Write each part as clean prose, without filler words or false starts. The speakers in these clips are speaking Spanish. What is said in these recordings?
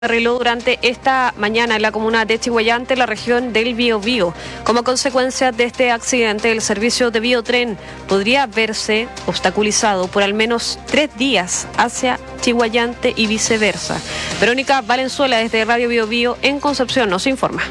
Arregló durante esta mañana en la comuna de Chiguayante, la región del Biobío. Como consecuencia de este accidente, el servicio de Biotren podría verse obstaculizado por al menos 3 días hacia Chiguayante y viceversa. Verónica Valenzuela desde Radio Biobío en Concepción nos informa.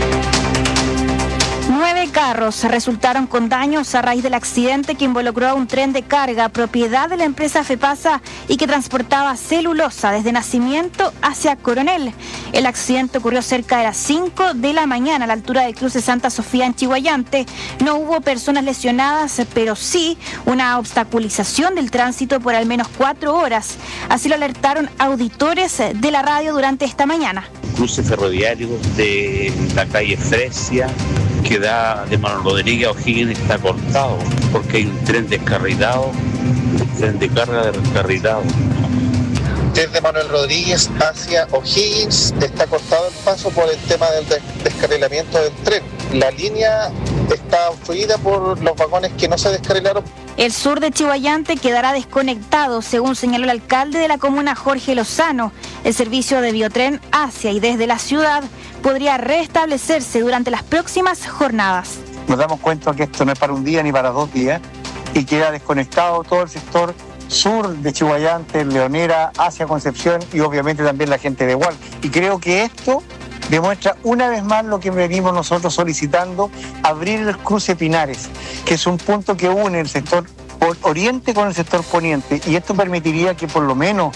9 carros resultaron con daños a raíz del accidente que involucró a un tren de carga propiedad de la empresa FEPASA y que transportaba celulosa desde Nacimiento hacia Coronel. El accidente ocurrió cerca de las 5 de la mañana a la altura del cruce Santa Sofía en Chiguayante. No hubo personas lesionadas, pero sí una obstaculización del tránsito por al menos 4 horas. Así lo alertaron auditores de la radio durante esta mañana. Cruce ferroviario de la calle Fresia que da de Manuel Rodríguez a O'Higgins está cortado porque hay un tren descarrilado, un tren de carga descarrilado. Desde Manuel Rodríguez hacia O'Higgins está cortado el paso por el tema del descarrilamiento del tren. La línea está obstruida por los vagones que no se descarrilaron. El sur de Chiguayante quedará desconectado, según señaló el alcalde de la comuna, Jorge Lozano. El servicio de Biotren hacia y desde la ciudad podría restablecerse durante las próximas jornadas. Nos damos cuenta que esto no es para un día ni para 2 días y queda desconectado todo el sector sur de Chiguayante, Leonera, hacia Concepción y obviamente también la gente de Hualqui. Y creo que esto demuestra una vez más lo que venimos nosotros solicitando, abrir el cruce Pinares, que es un punto que une el sector oriente con el sector poniente, y esto permitiría que por lo menos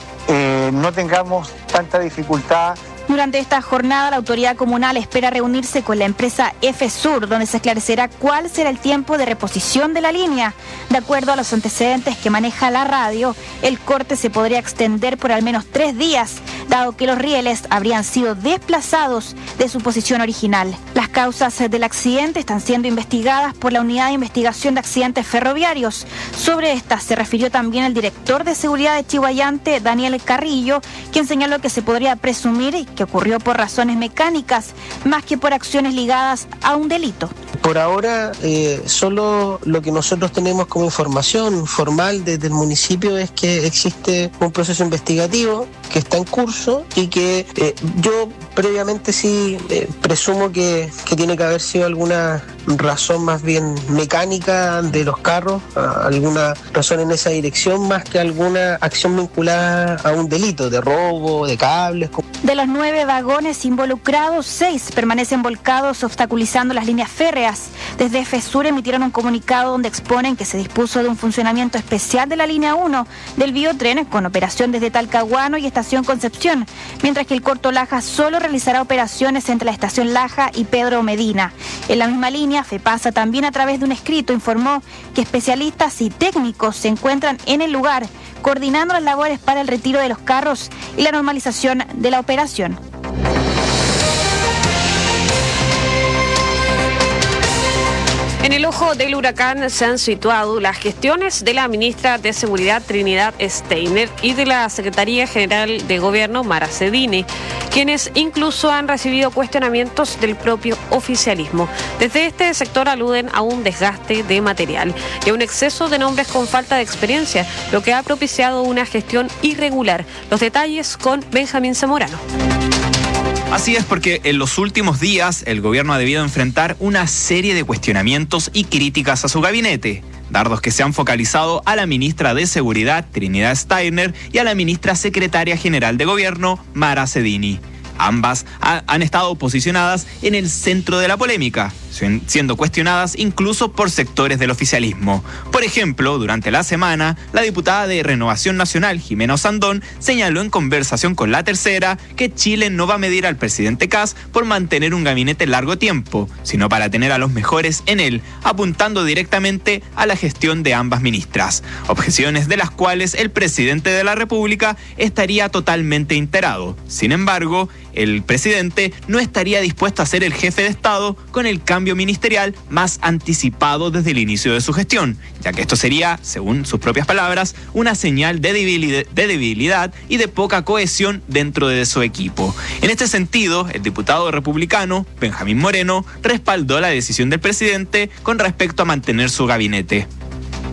no tengamos tanta dificultad. Durante esta jornada, la autoridad comunal espera reunirse con la empresa FSUR, donde se esclarecerá cuál será el tiempo de reposición de la línea. De acuerdo a los antecedentes que maneja la radio, el corte se podría extender por al menos 3 días, dado que los rieles habrían sido desplazados de su posición original. Las causas del accidente están siendo investigadas por la Unidad de Investigación de Accidentes Ferroviarios. Sobre esta se refirió también el director de seguridad de Chiguayante, Daniel Carrillo, quien señaló que se podría presumir que ocurrió por razones mecánicas, más que por acciones ligadas a un delito. Por ahora, solo lo que nosotros tenemos como información formal desde el municipio es que existe un proceso investigativo que está en curso y que yo previamente sí presumo que tiene que haber sido alguna razón más bien mecánica de los carros, alguna razón en esa dirección, más que alguna acción vinculada a un delito de robo, de cables. De los 9 vagones involucrados, 6 permanecen volcados, obstaculizando las líneas férreas. Desde FSUR emitieron un comunicado donde exponen que se dispuso de un funcionamiento especial de la línea 1 del Biotren con operación desde Talcahuano y Estación Concepción, mientras que el Corto Laja solo realizará operaciones entre la Estación Laja y Pedro Medina. En la misma línea, FEPASA también a través de un escrito informó que especialistas y técnicos se encuentran en el lugar coordinando las labores para el retiro de los carros y la normalización de la operación. En el ojo del huracán se han situado las gestiones de la ministra de Seguridad Trinidad Steiner y de la Secretaría General de Gobierno Mara Cedini, quienes incluso han recibido cuestionamientos del propio oficialismo. Desde este sector aluden a un desgaste de material y a un exceso de nombres con falta de experiencia, lo que ha propiciado una gestión irregular. Los detalles con Benjamín Zamorano. Así es, porque en los últimos días el gobierno ha debido enfrentar una serie de cuestionamientos y críticas a su gabinete. Dardos que se han focalizado a la ministra de Seguridad, Trinidad Steiner, y a la ministra secretaria general de Gobierno, Mara Cedini. Ambas han estado posicionadas en el centro de la polémica, siendo cuestionadas incluso por sectores del oficialismo. Por ejemplo, durante la semana, la diputada de Renovación Nacional, Jimena Osandón, señaló en conversación con La Tercera que Chile no va a medir al presidente Kast por mantener un gabinete largo tiempo, sino para tener a los mejores en él, apuntando directamente a la gestión de ambas ministras. Objeciones de las cuales el presidente de la República estaría totalmente enterado. Sin embargo, el presidente no estaría dispuesto a ser el jefe de Estado con el cambio ministerial más anticipado desde el inicio de su gestión, ya que esto sería, según sus propias palabras, una señal de debilidad y de poca cohesión dentro de su equipo. En este sentido, el diputado republicano, Benjamín Moreno, respaldó la decisión del presidente con respecto a mantener su gabinete.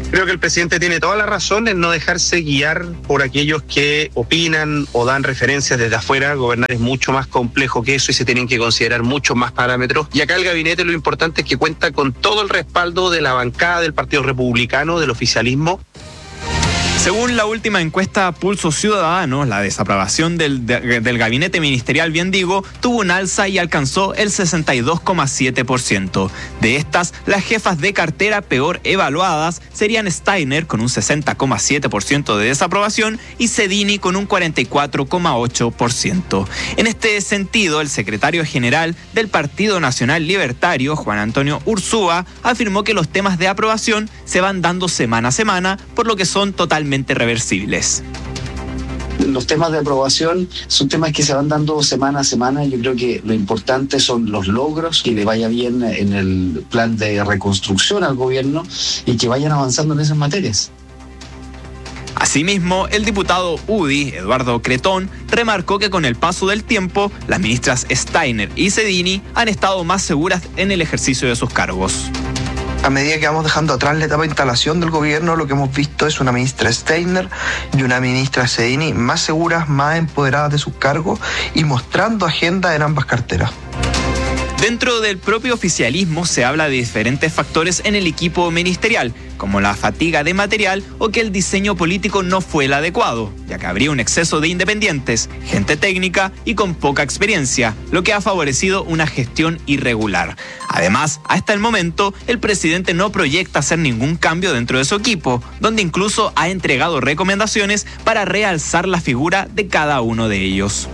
Creo que el presidente tiene toda la razón en no dejarse guiar por aquellos que opinan o dan referencias desde afuera. Gobernar es mucho más complejo que eso y se tienen que considerar muchos más parámetros. Y acá el gabinete lo importante es que cuenta con todo el respaldo de la bancada del Partido Republicano, del oficialismo. Según la última encuesta Pulso Ciudadano, la desaprobación del gabinete ministerial, bien digo, tuvo un alza y alcanzó el 62,7%. De estas, las jefas de cartera peor evaluadas serían Steiner con un 60,7% de desaprobación y Cedini con un 44,8%. En este sentido, el secretario general del Partido Nacional Libertario, Juan Antonio Urzúa, afirmó que los temas de aprobación se van dando semana a semana, por lo que son totalmente reversibles. Los temas de aprobación son temas que se van dando semana a semana. Yo creo que lo importante son los logros, que le vaya bien en el plan de reconstrucción al gobierno y que vayan avanzando en esas materias. Asimismo, el diputado UDI, Eduardo Cretón, remarcó que con el paso del tiempo, las ministras Steiner y Cedini han estado más seguras en el ejercicio de sus cargos. A medida que vamos dejando atrás la etapa de instalación del gobierno, lo que hemos visto es una ministra Steiner y una ministra Cedini más seguras, más empoderadas de sus cargos y mostrando agenda en ambas carteras. Dentro del propio oficialismo se habla de diferentes factores en el equipo ministerial, como la fatiga de material o que el diseño político no fue el adecuado, ya que habría un exceso de independientes, gente técnica y con poca experiencia, lo que ha favorecido una gestión irregular. Además, hasta el momento, el presidente no proyecta hacer ningún cambio dentro de su equipo, donde incluso ha entregado recomendaciones para realzar la figura de cada uno de ellos.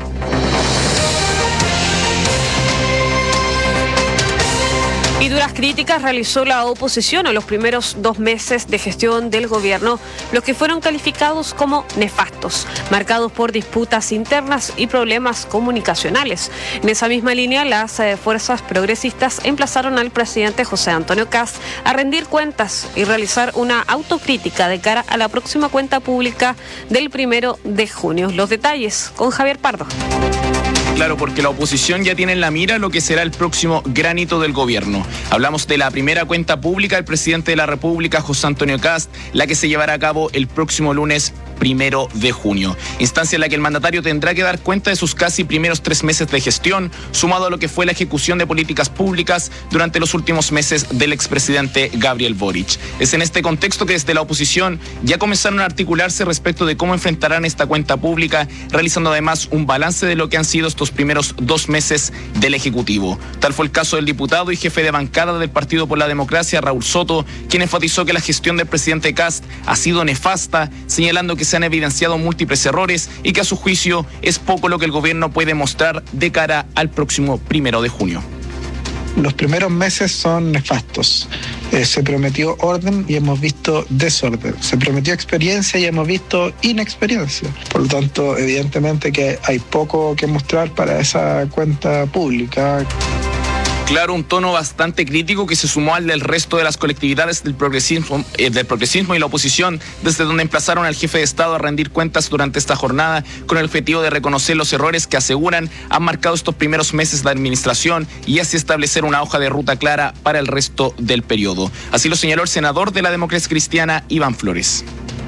Y duras críticas realizó la oposición a los primeros 2 meses de gestión del gobierno, los que fueron calificados como nefastos, marcados por disputas internas y problemas comunicacionales. En esa misma línea, las fuerzas progresistas emplazaron al presidente José Antonio Kast a rendir cuentas y realizar una autocrítica de cara a la próxima cuenta pública del 1 de junio. Los detalles con Javier Pardo. Claro, porque la oposición ya tiene en la mira lo que será el próximo granito del gobierno. Hablamos de la primera cuenta pública del presidente de la República, José Antonio Kast, la que se llevará a cabo el próximo lunes 1 de junio. Instancia en la que el mandatario tendrá que dar cuenta de sus casi primeros 3 meses de gestión, sumado a lo que fue la ejecución de políticas públicas durante los últimos meses del expresidente Gabriel Boric. Es en este contexto que desde la oposición ya comenzaron a articularse respecto de cómo enfrentarán esta cuenta pública, realizando además un balance de lo que han sido estos primeros 2 meses del Ejecutivo. Tal fue el caso del diputado y jefe de bancada del Partido por la Democracia, Raúl Soto, quien enfatizó que la gestión del presidente Kast ha sido nefasta, señalando que se han evidenciado múltiples errores y que a su juicio es poco lo que el gobierno puede mostrar de cara al próximo 1 de junio. Los primeros meses son nefastos. Se prometió orden y hemos visto desorden. Se prometió experiencia y hemos visto inexperiencia. Por lo tanto, evidentemente que hay poco que mostrar para esa cuenta pública. Claro, un tono bastante crítico que se sumó al del resto de las colectividades del progresismo y la oposición, desde donde emplazaron al jefe de Estado a rendir cuentas durante esta jornada con el objetivo de reconocer los errores que aseguran han marcado estos primeros meses de administración y así establecer una hoja de ruta clara para el resto del periodo. Así lo señaló el senador de la Democracia Cristiana, Iván Flores.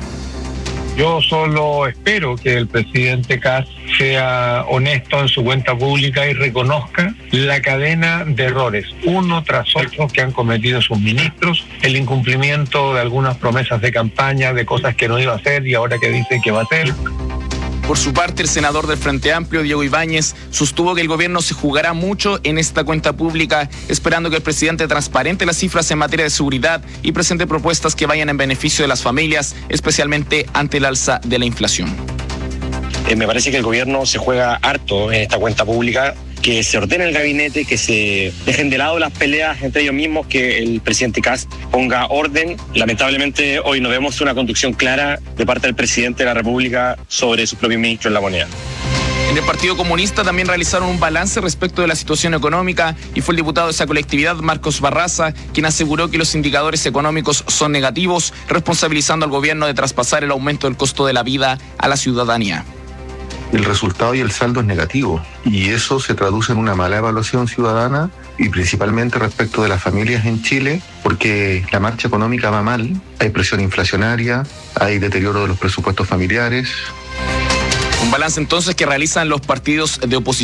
Yo solo espero que el presidente Kast sea honesto en su cuenta pública y reconozca la cadena de errores, uno tras otro, que han cometido sus ministros, el incumplimiento de algunas promesas de campaña, de cosas que no iba a hacer y ahora que dicen que va a hacer. Por su parte, el senador del Frente Amplio, Diego Ibáñez, sostuvo que el gobierno se jugará mucho en esta cuenta pública, esperando que el presidente transparente las cifras en materia de seguridad y presente propuestas que vayan en beneficio de las familias, especialmente ante el alza de la inflación. Me parece que el gobierno se juega harto en esta cuenta pública, que se ordene el gabinete, que se dejen de lado las peleas entre ellos mismos, que el presidente Kast ponga orden. Lamentablemente hoy no vemos una conducción clara de parte del presidente de la República sobre sus propios ministros en la moneda. En el Partido Comunista también realizaron un balance respecto de la situación económica y fue el diputado de esa colectividad, Marcos Barraza, quien aseguró que los indicadores económicos son negativos, responsabilizando al gobierno de traspasar el aumento del costo de la vida a la ciudadanía. el resultado y el saldo es negativo. Y eso se traduce en una mala evaluación ciudadana y principalmente respecto de las familias en Chile, porque la marcha económica va mal, hay presión inflacionaria, hay deterioro de los presupuestos familiares. Un balance entonces que realizan los partidos de oposición